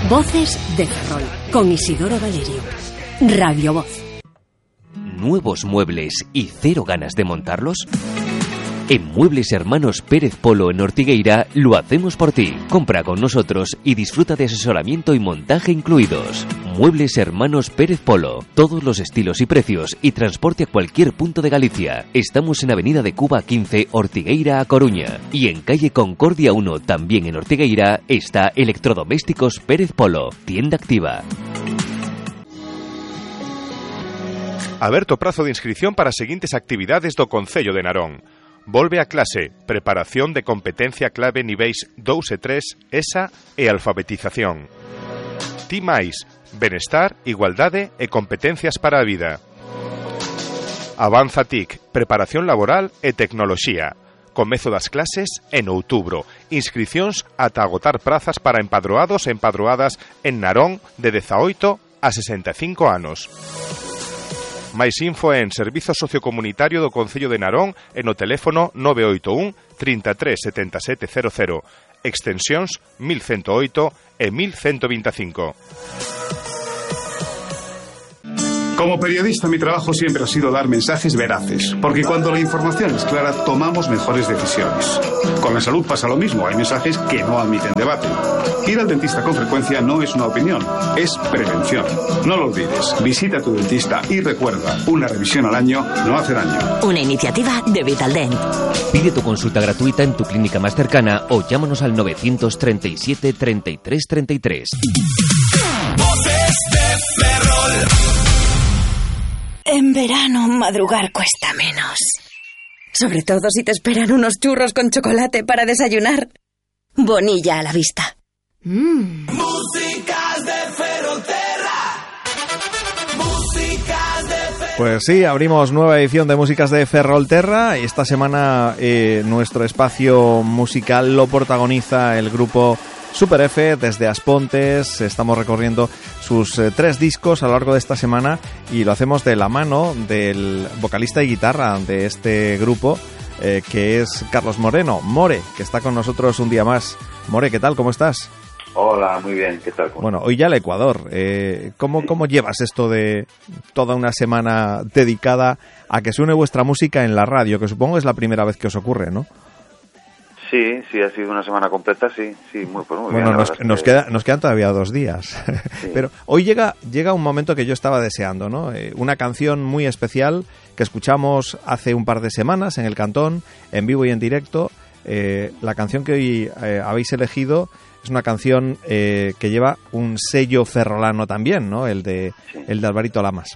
Voces de Ferrol, con Isidoro Valerio. Radio Voz. ¿Nuevos muebles y cero ganas de montarlos? En Muebles Hermanos Pérez Polo en Ortigueira lo hacemos por ti. Compra con nosotros y disfruta de asesoramiento y montaje incluidos. Muebles Hermanos Pérez Polo. Todos los estilos y precios y transporte a cualquier punto de Galicia. Estamos en Avenida de Cuba 15, Ortigueira a Coruña. Y en Calle Concordia 1, también en Ortigueira, está Electrodomésticos Pérez Polo. Tienda activa. Aberto prazo de inscripción para as seguintes actividades do Concello de Narón. Volve a clase, preparación de competencia clave niveis 2 e 3, ESA e alfabetización. Ti máis, benestar, igualdade e competencias para a vida. Avanza TIC, preparación laboral e tecnoloxía. Comezo das clases en outubro. Inscricións ata agotar prazas para empadroados e empadroadas en Narón de 18 a 65 anos. Mais info en Servizo Sociocomunitario do Concello de Narón e no teléfono 981 33 77 00, extensións 1108 e 1125. Como periodista, mi trabajo siempre ha sido dar mensajes veraces, porque cuando la información es clara, tomamos mejores decisiones. Con la salud pasa lo mismo, hay mensajes que no admiten debate. Ir al dentista con frecuencia no es una opinión, es prevención. No lo olvides, visita a tu dentista y recuerda, una revisión al año no hace daño. Una iniciativa de Vitaldent. Pide tu consulta gratuita en tu clínica más cercana o llámanos al 937 33 33. Voces de Ferrol. En verano madrugar cuesta menos. Sobre todo si te esperan unos churros con chocolate para desayunar. Bonilla a la vista. Músicas de Ferrolterra. Músicas de Ferrolterra. Pues sí, abrimos nueva edición de Músicas de Ferrolterra. Esta semana nuestro espacio musical lo protagoniza el grupo Super F desde Aspontes. Estamos recorriendo sus 3 discos a lo largo de esta semana y lo hacemos de la mano del vocalista y guitarra de este grupo, que es Carlos Moreno, More, que está con nosotros un día más. More, ¿qué tal? ¿Cómo estás? Hola, muy bien, ¿qué tal? Bueno, hoy ya el Ecuador. ¿Cómo llevas esto de toda una semana dedicada a que suene vuestra música en la radio? Que supongo es la primera vez que os ocurre, ¿no? Sí, ha sido una semana completa, sí, muy bueno, bien. Nos quedan todavía 2 días. Sí. Pero hoy llega un momento que yo estaba deseando, ¿no? Una canción muy especial que escuchamos hace un par de semanas en el Cantón, en vivo y en directo. La canción que hoy habéis elegido es una canción que lleva un sello ferrolano también, ¿no? El de Alvarito Lamas.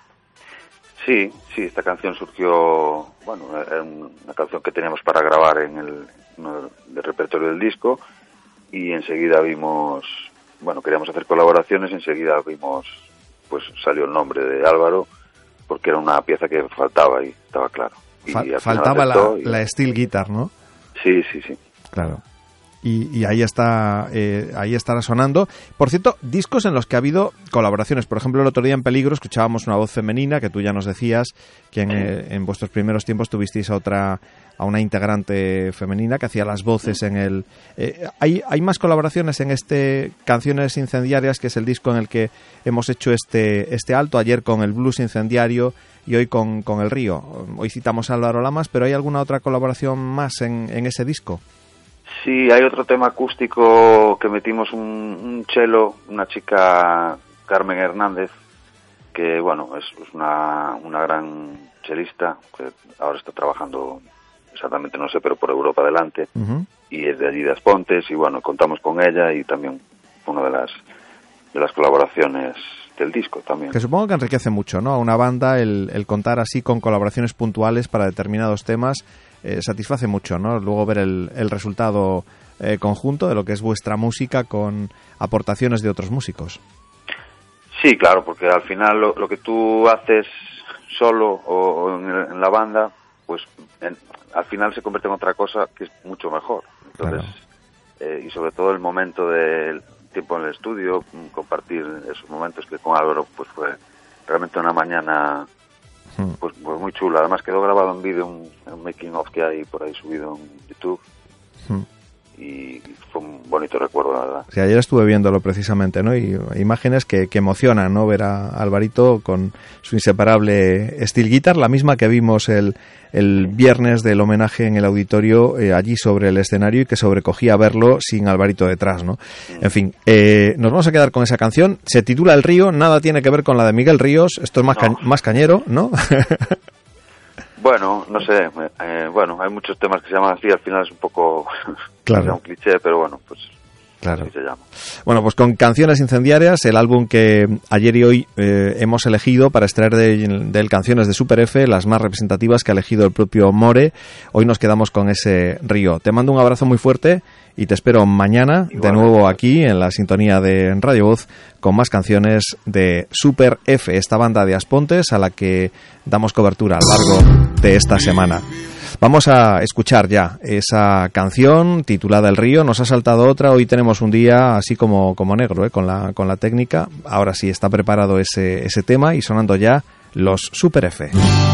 Sí, esta canción surgió, era una canción que teníamos para grabar en el repertorio del disco y enseguida queríamos hacer colaboraciones, enseguida salió el nombre de Álvaro porque era una pieza que faltaba y estaba claro. Faltaba la steel guitar, ¿no? Sí. Claro. Y ahí estará sonando. Por cierto, discos en los que ha habido colaboraciones. Por ejemplo, el otro día en Peligro escuchábamos una voz femenina que tú ya nos decías que en vuestros primeros tiempos tuvisteis a una integrante femenina que hacía las voces en el... ¿Hay más colaboraciones en Canciones Incendiarias, que es el disco en el que hemos hecho este alto? Ayer con el Blues Incendiario y hoy con El Río. Hoy citamos a Álvaro Lamas, pero ¿hay alguna otra colaboración más en ese disco? Sí, hay otro tema acústico que metimos un cello, una chica, Carmen Hernández, que es una gran chelista, que ahora está trabajando exactamente, no sé, pero por Europa adelante, y es de allí de Aspontes, y contamos con ella y también una de las colaboraciones del disco también. Que supongo que enriquece mucho, ¿no? A una banda el contar así con colaboraciones puntuales para determinados temas. Satisface mucho, ¿no? Luego ver el resultado conjunto de lo que es vuestra música con aportaciones de otros músicos. Sí, claro, porque al final lo que tú haces solo o en la banda, al final se convierte en otra cosa que es mucho mejor. Entonces, claro. Y sobre todo el momento del tiempo en el estudio, compartir esos momentos que con Álvaro fue realmente una mañana pues muy chula. Además quedó grabado en vídeo un making of que hay por ahí subido en YouTube. y fue un bonito recuerdo, la verdad. Sí, ayer estuve viéndolo precisamente, ¿no? Y imágenes que emocionan, ¿no? Ver a Alvarito con su inseparable steel guitar, la misma que vimos el viernes del homenaje en el auditorio, allí sobre el escenario, y que sobrecogía verlo sin Alvarito detrás, ¿no? En fin, nos vamos a quedar con esa canción. Se titula El Río, nada tiene que ver con la de Miguel Ríos. Esto es más cañero, ¿no? Bueno, no sé, bueno, hay muchos temas que se llaman así, al final es un poco claro. un cliché, pero bueno, pues claro. así se llama. Bueno, pues con Canciones Incendiarias, el álbum que ayer y hoy hemos elegido para extraer de él canciones de Super F, las más representativas que ha elegido el propio More. Hoy nos quedamos con ese Río. Te mando un abrazo muy fuerte y te espero mañana de nuevo aquí en la sintonía de Radio Voz con más canciones de Super F, esta banda de Aspontes a la que damos cobertura a lo largo de esta semana. Vamos a escuchar ya esa canción titulada El Río. Nos ha saltado otra. Hoy tenemos un día así como negro, con la técnica. Ahora sí está preparado ese tema y sonando ya los Super F.